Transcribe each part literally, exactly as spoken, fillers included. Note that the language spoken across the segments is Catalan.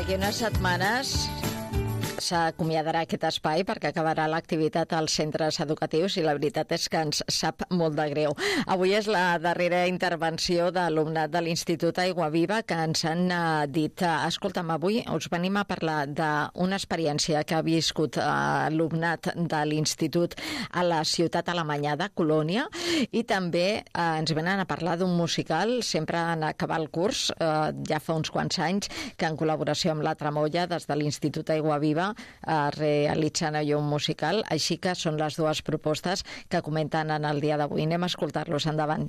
D'aquí unes setmanes s'acomiadarà aquest espai perquè acabarà l'activitat als centres educatius i la veritat és que ens sap molt de greu. Avui és la darrera intervenció d'alumnat de l'Institut Aigua Viva que ens han uh, dit uh, escolta'm, avui us venim a parlar d'una experiència que ha viscut uh, alumnat de l'Institut a la ciutat alemanyada, Colònia, i també uh, ens venen a parlar d'un musical, sempre en acabar el curs, uh, ja fa uns quants anys, que en col·laboració amb la Tramolla, des de l'Institut Aigua Viva, Uh, realitzant allò un musical, així que són les dues propostes que comenten en el dia d'avui. Anem a escoltar-los, endavant.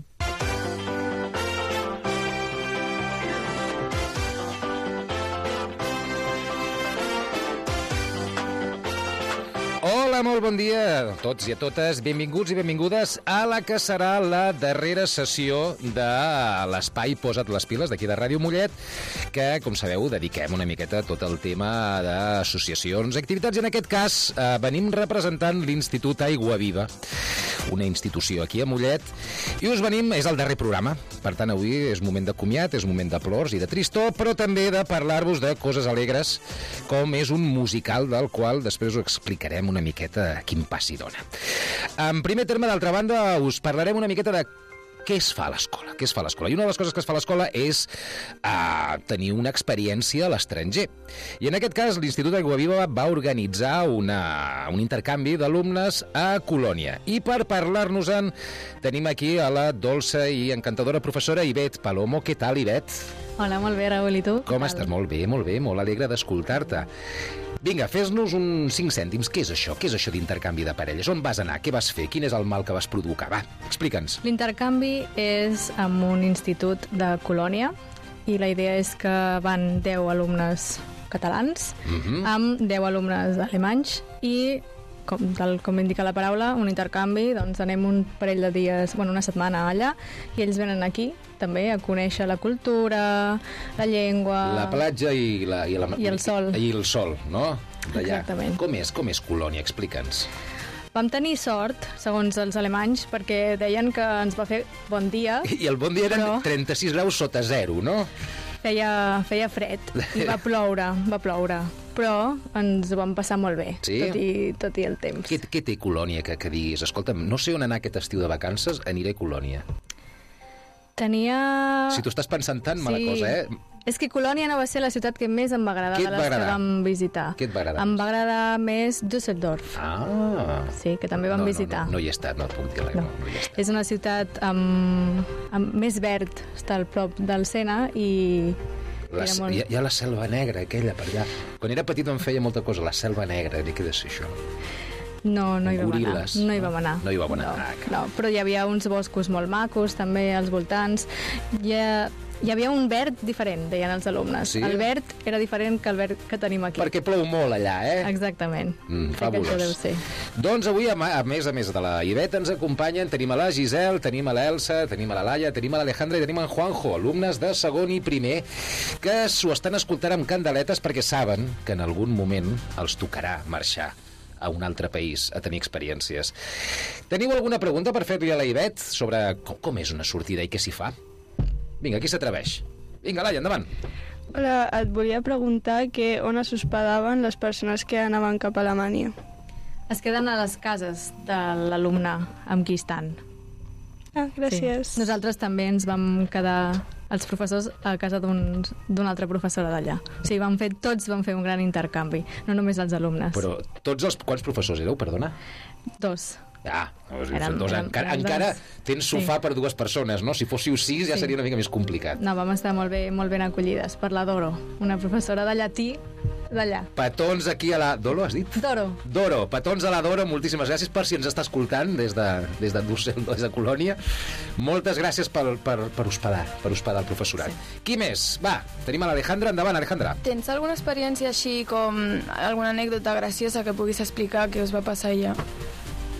Hola, molt bon dia a tots i a totes. Benvinguts i benvingudes a la que serà la darrera sessió de l'Espai Posa't les piles d'aquí de Ràdio Mollet, que, com sabeu, dediquem una miqueta a tot el tema d'associacions, activitats, i en aquest cas eh, venim representant l'Institut Aigua Viva, una institució aquí a Mollet, i us venim, és el darrer programa, per tant avui és moment de comiat, és moment de plors i de tristor, però també de parlar-vos de coses alegres, com és un musical del qual després us explicarem una miqueta quin pas s'hi dona. En primer terme, d'altra banda, us parlarem una miqueta de què es fa a l'escola, què es fa a l'escola. I una de les coses que es fa a l'escola és uh, tenir una experiència a l'estranger. I en aquest cas, l'Institut Aigua Viva va organitzar una, un intercanvi d'alumnes a Colònia. I per parlar-nos-en tenim aquí a la dolça i encantadora professora Ivet Palomo. Què tal, Ivet? Hola, molt bé, Raül, i tu? Com estàs? Molt bé, molt bé, molt alegre d'escoltar-te. Vinga, fes-nos uns cinc cèntims. Què és això? Què és això d'intercanvi de parelles? On vas anar? Què vas fer? Quin és el mal que vas provocar? Va, explica'ns. L'intercanvi és en un institut de Colònia i la idea és que van deu alumnes catalans uh-huh. amb deu alumnes alemanys i, com, tal com indica la paraula, un intercanvi, doncs anem un parell de dies, bueno, una setmana allà, i ells venen aquí també a conèixer la cultura, la llengua... La platja i, la, i, la, i el sol. I el sol, no? D'allà. Exactament. Com és, com és Colònia? Explica'ns. Vam tenir sort, segons els alemanys, perquè deien que ens va fer bon dia. I el bon dia eren però... trenta-sis graus sota zero, no? Feia, feia fred i va ploure, va ploure. Però ens ho vam passar molt bé, sí? tot, i, tot i el temps. Què, què té Colònia que, que diguis? Escolta'm, no sé on anar aquest estiu de vacances, aniré a Colònia. Tenia... Si tu estàs pensant tan mala sí. cosa, eh? És que Colònia no va ser la ciutat que més em va agradar de les que vam visitar. Què et va agradar? Em va agradar més Düsseldorf. Ah. Sí, que també vam no, visitar. No, no, no hi he estat, no et puc dir res. No. No, no hi he estat. És una ciutat amb, amb més verd, està al prop del Sena i... La, molt... hi, ha, hi ha la selva negra, aquella, per allà. Quan era petit em feia molta cosa, la selva negra, què de ser això? No, no hi vam Goril·les. anar. No hi vam anar. No hi vam anar. No, ah, no, però hi havia uns boscos molt macos, també als voltants. Hi, ha, hi havia un verd diferent, deien els alumnes. Sí? El verd era diferent que el verd que tenim aquí. Perquè plou molt allà, eh? Exactament. Mm, Crec que això deu ser. Doncs avui, a més a més de la Ivet, ens acompanyen, tenim a la Giselle, tenim a l'Elsa, tenim a la Laia, tenim a l'Alejandra i tenim en Juanjo, alumnes de segon i primer, que s'ho estan escoltant amb candeletes perquè saben que en algun moment els tocarà marxar a un altre país a tenir experiències. Teniu alguna pregunta per fer-li a la Ivet sobre com, com és una sortida i què s'hi fa? Vinga, qui s'atreveix? Vinga, Laia, endavant. Hola, et volia preguntar que on es hospedaven les persones que anaven cap a Alemanya. Es queden a les cases de l'alumne amb qui estan. Ah, gràcies. Sí. Nosaltres també ens vam quedar, els professors, a casa d'una un, altra professora d'allà. O sigui, vam fer, tots vam fer un gran intercanvi, no només els alumnes. Però tots els... Quants professors éreu, perdona? Dos. Ah, doncs Érem- dos. érem- Encara, érem encara dos. tens sofà Sí. per dues persones, no? Si fóssiu sis ja Sí. seria una mica més complicat. No, vam estar molt, bé, molt ben acollides per la Doro, una professora de llatí d'allà. Petons aquí a la... Dolo, has dit? Doro. Doro, petons a la Doro, moltíssimes gràcies per si ens està escoltant des de, des de Düsseldorf, des de Colònia. Moltes gràcies per, per, per hospedar, per hospedar el professorat. Sí. Qui més? Va, tenim a l'Alejandra, endavant, Alejandra. Tens alguna experiència així com alguna anècdota graciosa que puguis explicar que us va passar allà?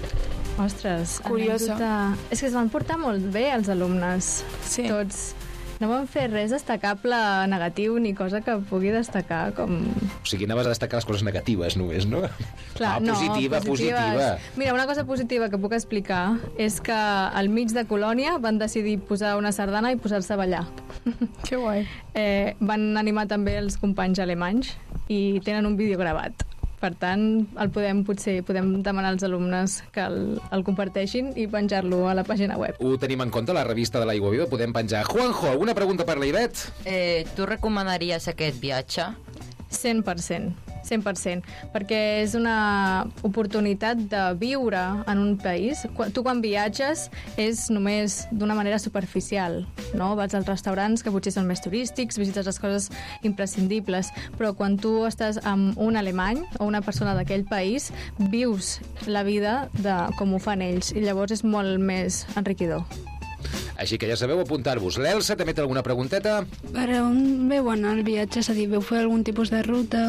Ostres, Curiosa. anècdota... És que es van portar molt bé els alumnes, Sí. tots. No van fer res destacable negatiu ni cosa que pugui destacar com... O sigui, anaves a destacar les coses negatives només, no? Clar, ah, no, positiva, positiva. Mira, una cosa positiva que puc explicar és que al mig de Colònia van decidir posar una sardana i posar-se a ballar. Que guai. Eh, van animar també els companys alemanys i tenen un vídeo gravat. Per tant, el podem, potser podem demanar als alumnes que el, el comparteixin i penjar-lo a la pàgina web. Ho tenim en compte, la revista de l'Aigua Viva, podem penjar. Juanjo, alguna pregunta per la Ivet? Eh, tu recomanaries aquest viatge? cent per cent, cent per cent, perquè és una oportunitat de viure en un país. Tu quan viatges és només d'una manera superficial, no? Vas als restaurants que potser són més turístics, visites les coses imprescindibles, però quan tu estàs amb un alemany o una persona d'aquell país, vius la vida de com ho fan ells, i llavors és molt més enriquidor. Així que ja sabeu apuntar-vos. L'Elsa també té alguna pregunteta? Per on veu anar el viatge? És a dir, veu fer algun tipus de ruta?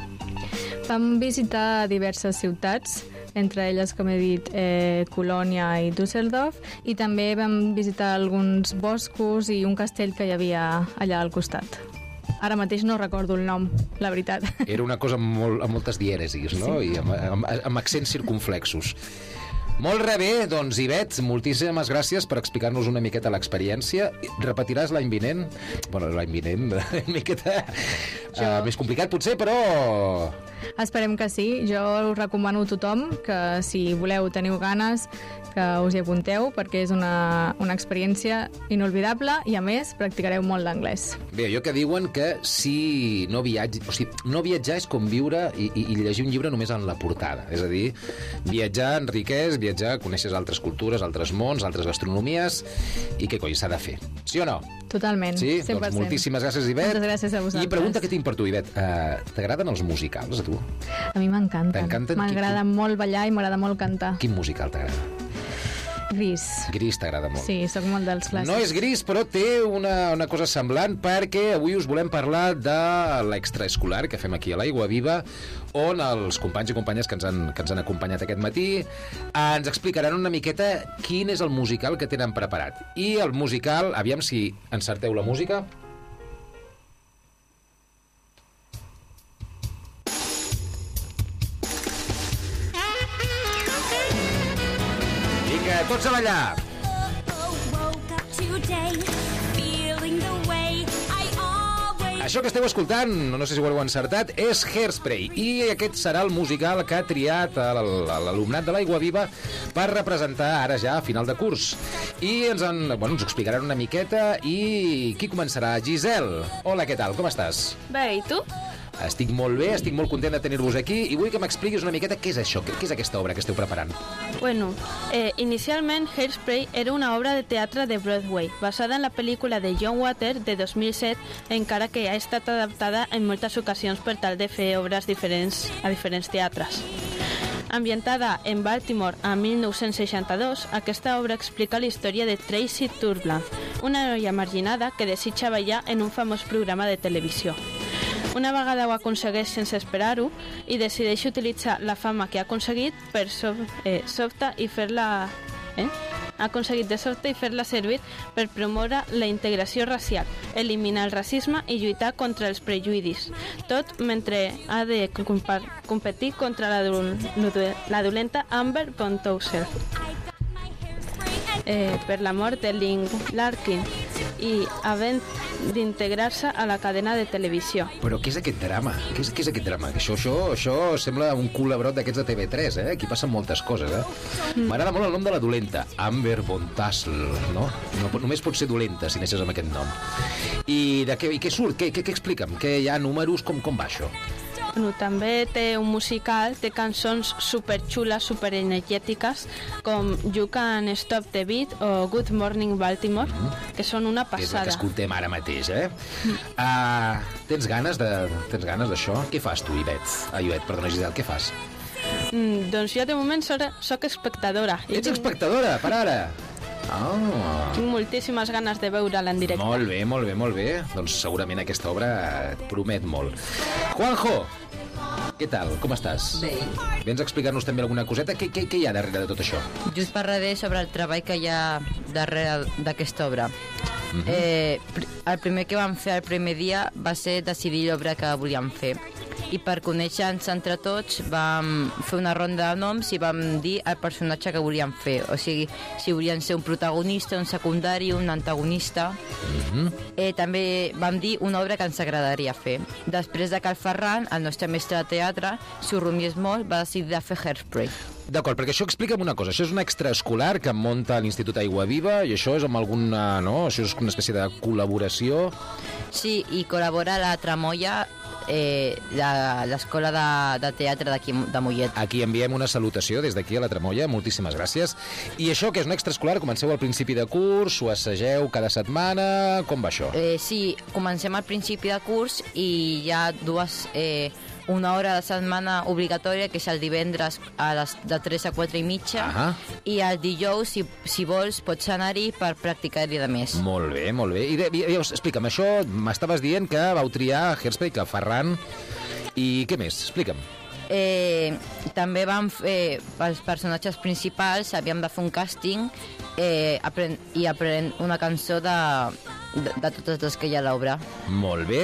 Vam visitar diverses ciutats, entre elles, com he dit, eh, Colònia i Düsseldorf, i també vam visitar alguns boscos i un castell que hi havia allà al costat. Ara mateix no recordo el nom, la veritat. Era una cosa amb, molt, amb moltes dièresis, no? Sí. I amb, amb, amb accents circunflexos. Molt bé, doncs, Ivet, moltíssimes gràcies per explicar-nos una miqueta l'experiència. Repetiràs l'any vinent? Bueno, l'any vinent, una miqueta uh, més complicat, potser, però... Esperem que sí. Jo us recomano a tothom que, si voleu, teniu ganes, que us hi apunteu, perquè és una, una experiència inolvidable i, a més, practicareu molt l'anglès. Bé, allò que diuen que si no viatge, o sigui, no viatjar és com viure i, i, i llegir un llibre només en la portada. És a dir, viatjar enriqueix, viatjar, coneixes altres cultures, altres mons, altres gastronomies, i què coi s'ha de fer? Sí o no? Totalment, sí? cent per cent. Doncs moltíssimes gràcies, Ivet. Moltes gràcies a vosaltres. I pregunta que tinc per tu, Ivet. Uh, T'agraden els musicals, a tu? A mi m'encanten. T'encanten? M'agrada Qui... molt ballar i m'agrada molt cantar. Quin musical t'agrada? Gris. Gris t'agrada molt. Sí, sóc molt dels clàssics. No és Gris, però té una, una cosa semblant, perquè avui us volem parlar de l'extraescolar que fem aquí a l'Aigua Viva, on els companys i companyes que ens han, que ens han acompanyat aquest matí ens explicaran una miqueta quin és el musical que tenen preparat. I el musical, aviam si encerteu la música. Tots a ballar! Això que esteu escoltant, no sé si ho heu encertat, és Hairspray, i aquest serà el musical que ha triat l'alumnat de l'Aigua Viva per representar ara ja a final de curs. I ens, en, bueno, ens ho explicaran una miqueta. I qui començarà? Giselle, hola, què tal, com estàs? Bé, i tu? Estic molt bé, estic molt content de tenir-vos aquí i vull que m'expliquis una miqueta què és això, què és aquesta obra que esteu preparant. Bueno, eh, inicialment Hairspray era una obra de teatre de Broadway, basada en la pel·lícula de John Waters de dos mil set, encara que ha estat adaptada en moltes ocasions per tal de fer obres diferents a diferents teatres. Ambientada en Baltimore a mil nou-cents seixanta-dos, aquesta obra explica la història de Tracy Turbland, una noia marginada que desitja ballar en un famós programa de televisió. Una vegada ho aconsegueix sense esperar-ho i decideix utilitzar la fama que ha aconseguit per so eh, sobte i fer-la... Eh? Ha aconseguit de sobte i fer-la servir per promoure la integració racial, eliminar el racisme i lluitar contra els prejudicis, tot mentre ha de competir contra la, la dolenta Amber Von Toussaint. Eh, per la mort de Lynn Larkin i havent d'integrar-se a la cadena de televisió. Però què és aquest drama? Què és, què és aquest drama? Això, això, això sembla un culebrot d'aquests de T V tres, eh? Aquí passen moltes coses, eh? M'agrada molt el nom de la dolenta, Amber Von Toussaint, no? no? Només pot ser dolenta si neixes amb aquest nom. I de què, i què surt? Què, què, què explica'm? Que hi ha números? Com, com va això? Bueno, també té un musical, té cançons superxules, superenergètiques, com You Can Stop the Beat o Good Morning Baltimore, mm-hmm. que són una passada. És el que escoltem ara mateix, eh? Mm. Uh, tens ganes de, tens ganes d'això? Què fas tu, Ivet? Ah, Ivet, perdona, Giselle, què fas? Mm, doncs jo de moment soc, soc espectadora. Ets tinc... espectadora, per ara? Oh. Tinc moltíssimes ganes de veure'la en directe. Molt bé, molt bé, molt bé. Doncs segurament aquesta obra et promet molt. Juanjo, què tal? Com estàs? Bé. Vens a explicar-nos també alguna coseta? Què, què, què hi ha darrere de tot això? Just parlaré sobre el treball que hi ha darrere d'aquesta obra. Uh-huh. eh, el primer que vam fer el primer dia va ser decidir l'obra que volíem fer. I per conèixer-nos entre tots vam fer una ronda de noms i vam dir el personatge que volíem fer. O sigui, si volien ser un protagonista, un secundari, un antagonista. Uh-huh. eh, també vam dir una obra que ens agradaria fer. Després de que el Ferran, el nostre mestre de teatre, s'ho rumiés molt, va decidir de fer Hairspray. D'acord, perquè això explica'm una cosa. Això és un extraescolar que munta l'Institut Aigua Viva i això és amb alguna... no? Això és una espècie de col·laboració. Sí, i col·labora la Tramoia, eh, l'escola de, de teatre d'aquí de Mollet. Aquí enviem una salutació des d'aquí a la Tramoia, moltíssimes gràcies. I això, que és un extraescolar, comenceu al principi de curs, ho assageu cada setmana, com va això? Eh, sí, comencem al principi de curs i hi ha dues... Eh, una hora de setmana obligatòria, que és el divendres a les de tres a quatre i mitja, uh-huh. i el dijous, si, si vols, pots anar-hi per practicar-hi de més. Molt bé, molt bé. I, de, i explica'm, això m'estaves dient que vau triar Hairspray, que Ferran, i què més? Explica'm. Eh, també vam fer, pels personatges principals, havíem de fer un càsting eh, apren i aprendre una cançó de, de, de totes les que hi ha a l'obra. Molt bé.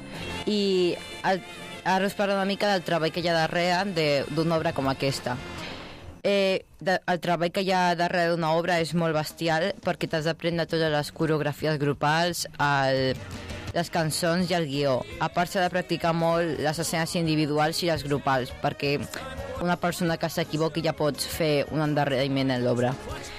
I el ara us parlo una mica del treball que hi ha darrere d'una obra com aquesta. Eh, de, el treball que hi ha darrere d'una obra és molt bestial perquè t'has d'aprendre totes les coreografies grupals, el, les cançons i el guió. A part s'ha de practicar molt les escenes individuals i les grupals, perquè una persona que s'equivoqui ja pots fer un endarreriment en l'obra.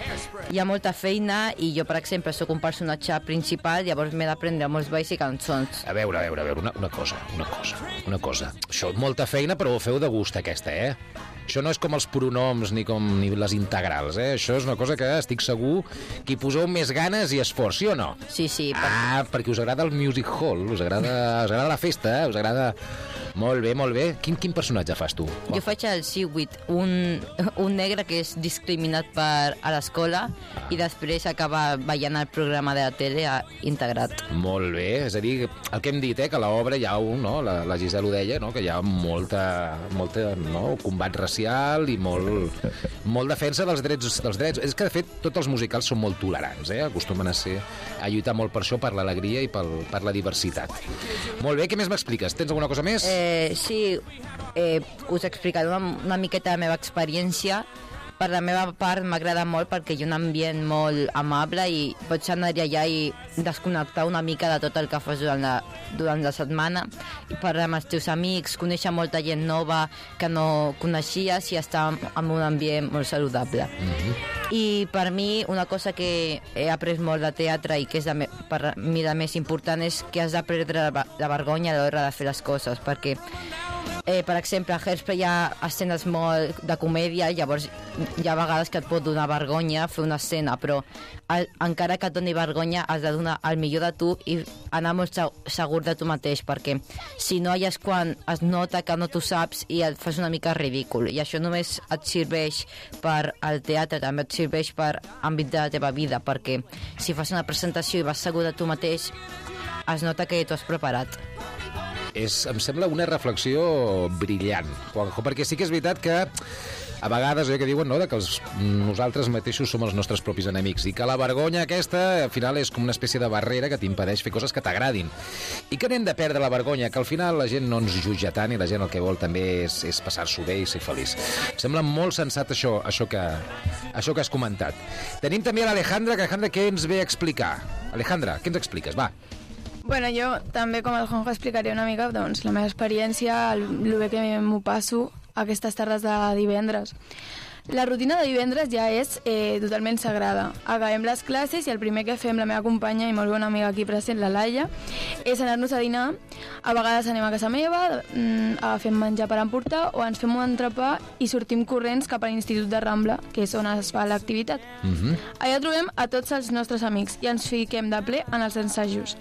Hi ha molta feina i jo, per exemple, sóc un personatge principal, llavors m'he d'aprendre molts balls i cançons. A veure, a veure, a veure, una, una cosa, una cosa, una cosa. Això, molta feina, però ho feu de gust, aquesta, eh? Això no és com els pronoms ni com ni les integrals, eh? Això és una cosa que estic segur que hi poseu més ganes i esforç, sí o no? Sí, sí. Per... Ah, perquè us agrada el music hall, us agrada, us agrada la festa, eh? Us agrada... Molt bé, molt bé. Quin, quin personatge fas tu? Jo Va. faig el Seaweed, un, un negre que és discriminat per, a l'escola ah. i després acaba veient el programa de la tele integrat. Molt bé, és a dir, el que hem dit, eh, que a l'obra hi ha un, no? la, la Gisela ho deia, no? Que hi ha molta, molta no? combat racial i molt, molt defensa dels drets, dels drets. És que, de fet, tots els musicals són molt tolerants, eh? Acostumen a ser a lluitar molt per això, per l'alegria i pel, per la diversitat. Molt bé, què més m'expliques? Tens alguna cosa més? Eh, Eh, sí, eh, us explicaré una, una miqueta la meva experiència. Per la meva part m'agrada molt perquè hi ha un ambient molt amable i pots anar allà i desconnectar una mica de tot el que fas durant la, durant la setmana i parlar amb els teus amics, conèixer molta gent nova que no coneixies i estar en un ambient molt saludable. Mm-hmm. I per mi una cosa que he après molt de teatre i que és de, per mi la més important és que has de perdre la, la vergonya a l'hora de fer les coses, perquè Eh, per exemple, a Hairspray hi ha escenes molt de comèdia, llavors hi ha vegades que et pot donar vergonya fer una escena, però el, encara que et doni vergonya has de donar el millor de tu i anar molt segur de tu mateix, perquè si no hi és quan es nota que no tu saps i et fas una mica ridícul, i això només et serveix per al teatre, també et serveix per àmbit de la teva vida, perquè si fas una presentació i vas segur de tu mateix es nota que t'ho has preparat. És, em sembla una reflexió brillant, Juanjo, perquè sí que és veritat que a vegades, eh, que diuen, no?, de que els, nosaltres mateixos som els nostres propis enemics i que la vergonya aquesta, al final, és com una espècie de barrera que t'impedeix fer coses que t'agradin. I que n'hem de perdre la vergonya, que al final la gent no ens jutja tant i la gent el que vol també és, és passar-s'ho bé i ser feliç. Em sembla molt sensat això, això, que, això que has comentat. Tenim també a l'Alejandra, que Alejandra, què ens ve a explicar? Alejandra, què ens expliques? Va. Bueno, jo també, com el Juanjo, explicaré una mica doncs, la meva experiència, el, el bé que m'ho passo aquestes tardes de divendres. La rutina de divendres ja és eh, totalment sagrada. Acabem les classes i el primer que fem la meva companya i molt bona amiga aquí present, la Laia, és anar-nos a dinar. A vegades anem a casa meva, agafem menjar per emportar o ens fem un entrepà i sortim corrents cap a l'Institut de Rambla, que és on es fa l'activitat. Mm-hmm. Allà trobem a tots els nostres amics i ens fiquem de ple en els ensajos.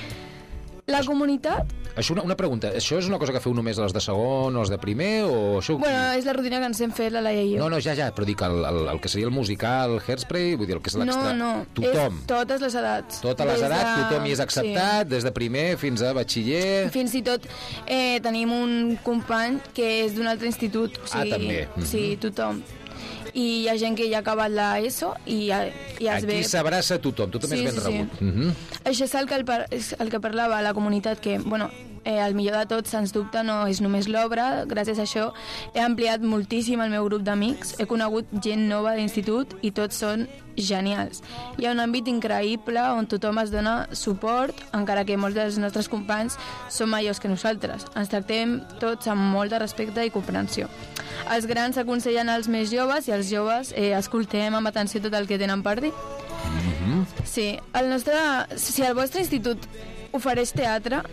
La comunitat... Això una, una pregunta, això és una cosa que feu només els de segon o els de primer o això... Bueno, és la rutina que ens hem fet la Laia i jo. No, no, ja, ja, però dic el, el, el que seria el musical Hairspray, vull dir, el que és l'extra... No, no, tothom. És totes les edats. Totes les edats, de... tothom hi és acceptat, sí. Des de primer fins a batxiller... Fins i tot eh, tenim un company que és d'un altre institut. O sigui, ah, també. Mm-hmm. Sí, tothom. i hi ha gent que ja ha acabat l'ESO i ja, ja es Aquí ve... s'abraça tothom, tothom Sí, és ben sí, sí. rebut. Mhm. Això és el que, el, par- és el que parlava la comunitat, que, bueno, eh, el millor de tot, sens dubte, no és només l'obra. Gràcies a això he ampliat moltíssim el meu grup d'amics, he conegut gent nova d'institut i tots són genials. Hi ha un àmbit increïble on tothom es dona suport, encara que molts dels nostres companys són majors que nosaltres. Ens tractem tots amb molt de respecte i comprensió. Els grans aconsellen als més joves i els joves eh, escoltem amb atenció tot el que tenen per dir. Mhm. Sí, el nostre, si el vostre institut ofereix teatre,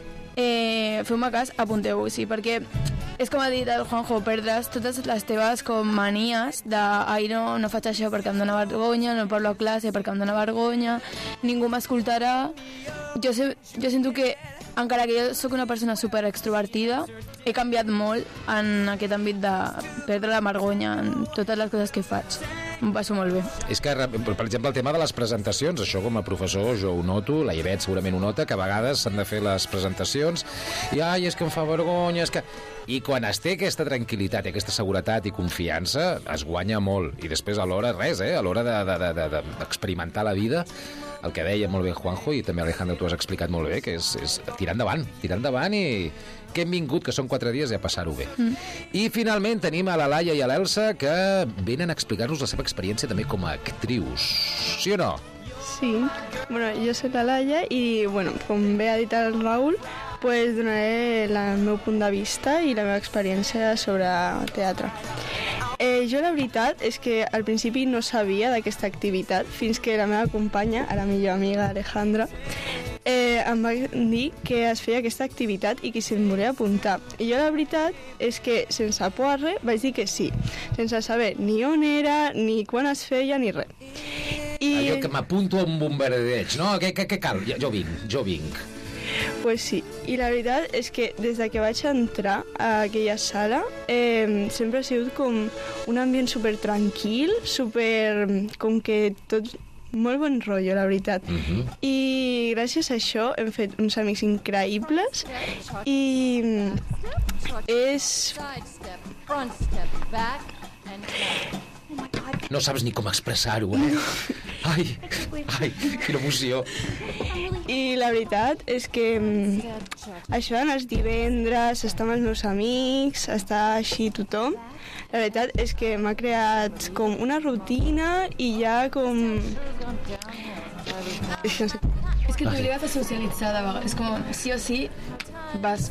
eh, feu-me cas, apunteu-ho, sí, perquè és com ha dit el Juanjo, perdràs totes les teves com manies de ai, no, no faig això perquè em dóna vergonya, no parlo a classe perquè em dóna vergonya, ningú m'escoltarà. Jo, sé, jo sento que, encara que jo sóc una persona super extrovertida, he canviat molt en aquest àmbit de perdre la vergonya en totes les coses que faig. M'ho passo molt bé. És que, per exemple, el tema de les presentacions, això com a professor jo ho noto, la Ivet segurament ho nota, que a vegades s'han de fer les presentacions i ai, és que em fa vergonya, és que... I quan es té aquesta tranquil·litat i aquesta seguretat i confiança, es guanya molt. I després, a l'hora, res, eh? A l'hora d'experimentar de, de, de, de la vida, el que deia molt bé Juanjo, i també Alejandro, tu has explicat molt bé, que és, és tirar endavant, tirar endavant i que hem vingut, que són quatre dies, i a passar-ho bé. Mm. I finalment tenim a la Laia i a l'Elsa, que venen a explicar-nos la seva experiència també com a actrius. Sí o no? Sí. Bueno, jo soc la Laia i, bueno, com bé ha dit el Raül, pues donaré la, el meu punt de vista i la meva experiència sobre teatre. Eh, jo la veritat és que al principi no sabia d'aquesta activitat fins que la meva companya, la millor amiga Alejandra, eh, em va dir que es feia aquesta activitat i que se'n volia apuntar. I jo la veritat és que sense por a res vaig dir que sí, sense saber ni on era, ni quan es feia, ni res. I... Allò que m'apunto a un bombardeig, no? Què, què, què cal? Ja, jo vinc, jo vinc. Pues sí, i la veritat és que des de que vaig entrar a aquella sala eh, sempre ha sigut com un ambient super tranquil, super... com que tot... molt bon rotllo, la veritat. Mhm. I gràcies a això hem fet uns amics increïbles i és... No saps ni com expressar-ho, eh? Ai, ai, quina emoció. I la veritat és que mm, això en els divendres, estar amb els meus amics, estar així tothom, la veritat és que m'ha creat com una rutina i ja com... És que, no sé... És que t'obliga a socialitzar de vegades. És com, sí o sí, vas...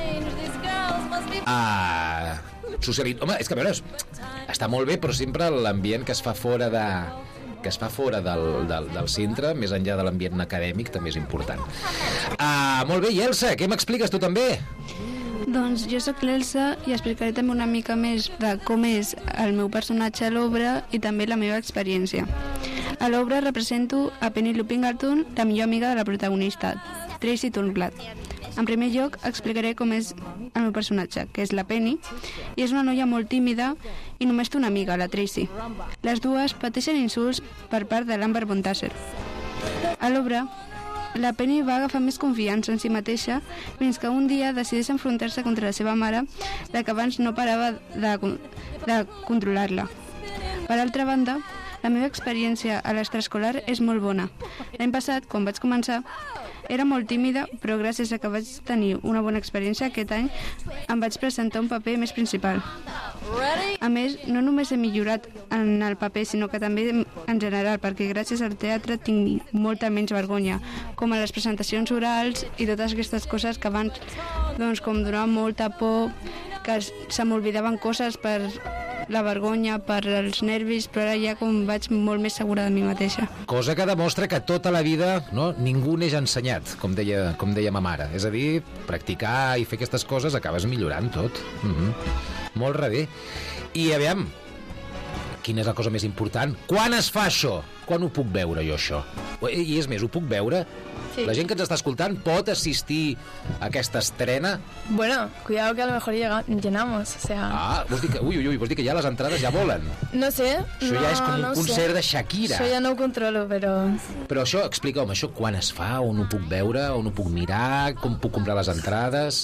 Ah, socialit... Home, és que a veure, està molt bé, però sempre l'ambient que es fa fora de que es fa fora del, del, del centre, més enllà de l'ambient acadèmic, també és important. Ah, molt bé, i Elsa, què m'expliques tu també? Doncs jo sóc l'Elsa i explicaré també una mica més de com és el meu personatge a l'obra i també la meva experiència. A l'obra represento a Penelope Pinkerton, la millor amiga de la protagonista, Tracy Turnblad. En primer lloc, explicaré com és el meu personatge, que és la Penny, i és una noia molt tímida i només té una amiga, la Tracy. Les dues pateixen insults per part de l'Amber von Tasser. A l'obra, la Penny va agafar més confiança en si mateixa fins que un dia decideix enfrontar-se contra la seva mare, la que abans no parava de, de controlar-la. Per altra banda, la meva experiència a l'extraescolar és molt bona. L'any passat, quan vaig començar, era molt tímida, però gràcies a que vaig tenir una bona experiència aquest any, em vaig presentar un paper més principal. A més, no només he millorat en el paper, sinó que també en general, perquè gràcies al teatre tinc molta menys vergonya, com a les presentacions orals i totes aquestes coses que abans, doncs, com donava molta por, que se m'oblidaven coses per la vergonya, per els nervis, però ara ja com vaig molt més segura de mi mateixa. Cosa que demostra que tota la vida, no, ningú neix ensenyat, com deia, com deia ma mare. És a dir, practicar i fer aquestes coses acabes millorant tot. Mm-hmm. Molt rebé. I aviam, quina és la cosa més important? Quan es fa això? Quan ho puc veure jo, això? I és més, ho puc veure? Sí. La gent que ens està escoltant pot assistir a aquesta estrena? Bueno, cuidado que a lo mejor llega, llenamos, o sea... Ah, vols dir que, ui, ui, ui, vols dir que ja les entrades ja volen? No sé. Això no, ja és com un no concert sé. de Shakira. Això ja no ho controlo, però... Però això, explica'm, això quan es fa, on ho puc veure, on ho puc mirar, com puc comprar les entrades...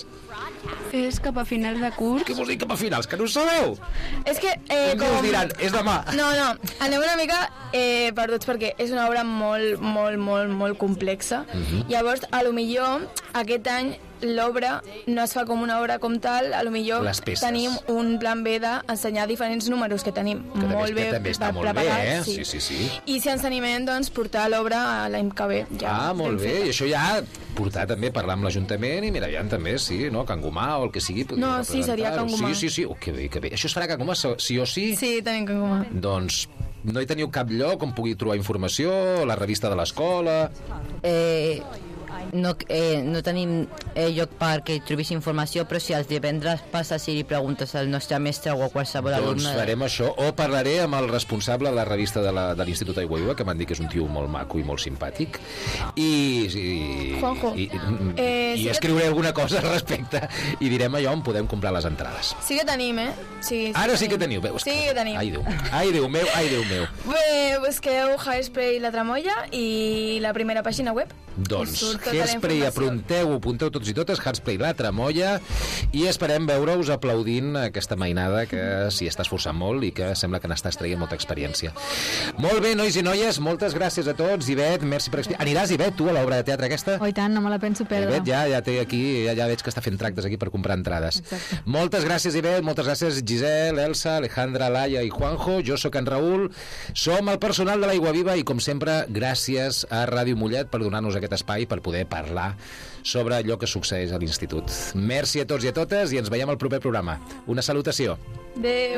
És cap a final de curs. Què vols dir cap a finals? Que no ho sabeu? És que... Eh, Com us diran? És demà. No, no, anem una mica eh, perduts perquè és una obra molt, molt, molt, molt complexa. Mhm. Llavors, a lo millor, aquest any l'obra no es fa com una obra com tal, a lo millor Les peces. tenim un plan B d'ensenyar diferents números que tenim Que també, molt bé que també està molt bé, preparats, eh? Sí, sí, sí. I si ens animem, doncs, portar l'obra l'any que ve. Ja Ah, molt ben bé. feta. I això ja portar també, parlar amb l'Ajuntament i mira, aviam també, sí, no? Can Gomà o el que sigui. podria No, sí, seria representar-ho. Can Gomà. Sí, sí, sí. Oh, que bé, que bé. Això es farà a Can Gomà, sí o sí? Sí, tenim que comar. Doncs no hi teniu cap lloc on pugui trobar informació, la revista de l'escola... Eh, no, eh, no tenim eh, lloc perquè trobis informació, però si els divendres passes i li preguntes al nostre mestre o a qualsevol Doncs alumne... farem això, o parlaré amb el responsable de la revista de la- de l'Institut Aigüaviva, que m'han dit que és un tio molt maco i molt simpàtic, i... i Juanjo, i, i, eh, i sí que- escriuré alguna cosa al respecte i direm allò on podem comprar les entrades. Sí que tenim, eh? Sí, sí Ara sí que teniu, veus? Sí que tenim. Ai, Déu, ai, Déu meu, ai, Déu meu. Bé, busqueu Hairspray La Tramolla i la primera pàgina web. Doncs, Us surt tota la Hairspray, informació. apunteu, apunteu tots i totes, Hairspray La Tramolla, i esperem veure-us aplaudint aquesta mainada que s'hi està esforçant molt i que sembla que n'estàs traient molta experiència. Molt bé, nois i noies, moltes gràcies a tots. Ivet, merci per explicar. Aniràs, Ivet, tu, a l'obra de teatre aquesta? Oh, i tant, no me la penso perdre. Ivet ja, ja té aquí, ja, ja veig que està fent tractes aquí per comprar entrades. Exacte. Moltes gràcies, Ivet, moltes gràcies, Giselle, Elsa, Alejandra, Laia i Juanjo. Jo sóc en Raül, som el personal de l'Aigua Viva i, com sempre, gràcies a Ràdio Mollet per donar-nos aquest espai per poder parlar sobre allò que succeeix a l'institut. Merci a tots i a totes i ens veiem al proper programa. Una salutació. Adéu.